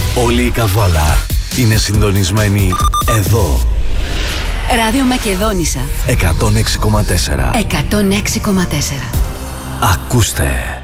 Όλη η Καβάλα είναι συντονισμένη εδώ. Ράδιο Μακεδόνισσα 106,4. 106,4. Ακούστε.